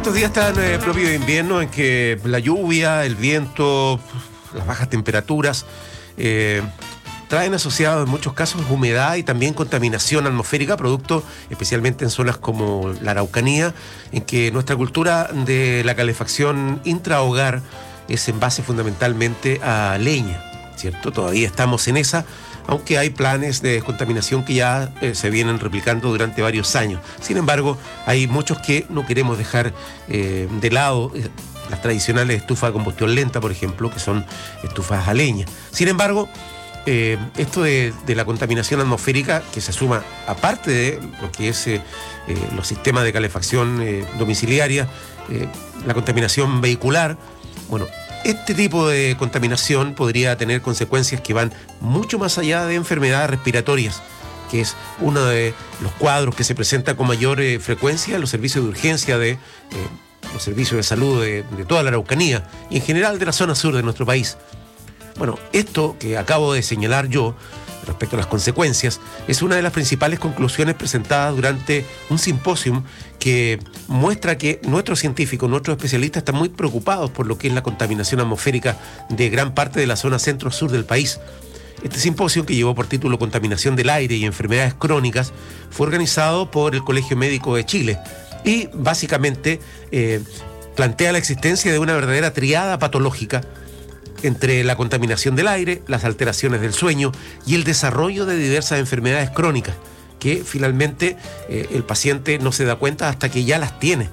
Estos días están propios de invierno en que la lluvia, el viento, las bajas temperaturas traen asociados en muchos casos humedad y también contaminación atmosférica, producto especialmente en zonas como la Araucanía, en que nuestra cultura de la calefacción intrahogar es en base fundamentalmente a leña, ¿cierto? Todavía estamos en esa, aunque hay planes de descontaminación que ya se vienen replicando durante varios años. Sin embargo, hay muchos que no queremos dejar de lado las tradicionales estufas de combustión lenta, por ejemplo, que son estufas a leña. Sin embargo, esto de la contaminación atmosférica, que se suma aparte de lo que es los sistemas de calefacción domiciliaria, la contaminación vehicular, bueno, este tipo de contaminación podría tener consecuencias que van mucho más allá de enfermedades respiratorias, que es uno de los cuadros que se presenta con mayor frecuencia en los servicios de urgencia de los servicios de salud de toda la Araucanía y en general de la zona sur de nuestro país. Bueno, esto que acabo de señalar yo respecto a las consecuencias es una de las principales conclusiones presentadas durante un simposio que muestra que nuestros científicos, nuestros especialistas están muy preocupados por lo que es la contaminación atmosférica de gran parte de la zona centro-sur del país. Este simposio, que llevó por título Contaminación del aire y enfermedades crónicas, fue organizado por el Colegio Médico de Chile y básicamente plantea la existencia de una verdadera triada patológica entre la contaminación del aire, las alteraciones del sueño y el desarrollo de diversas enfermedades crónicas, que finalmente el paciente no se da cuenta hasta que ya las tiene.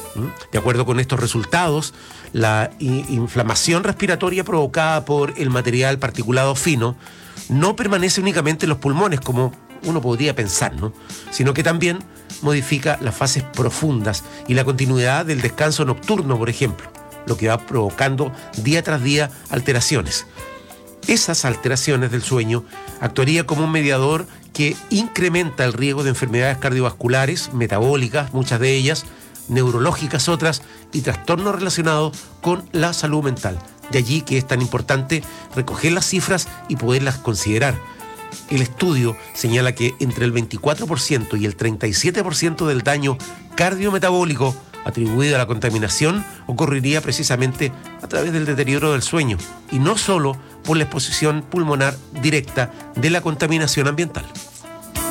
De acuerdo con estos resultados, la inflamación respiratoria provocada por el material particulado fino no permanece únicamente en los pulmones, como uno podría pensar, ¿no? Sino que también modifica las fases profundas y la continuidad del descanso nocturno, por ejemplo, lo que va provocando día tras día alteraciones. Esas alteraciones del sueño actuaría como un mediador que incrementa el riesgo de enfermedades cardiovasculares, metabólicas, muchas de ellas, neurológicas otras, y trastornos relacionados con la salud mental. De allí que es tan importante recoger las cifras y poderlas considerar. El estudio señala que entre el 24% y el 37% del daño cardiometabólico atribuido a la contaminación ocurriría precisamente a través del deterioro del sueño y no solo por la exposición pulmonar directa de la contaminación ambiental.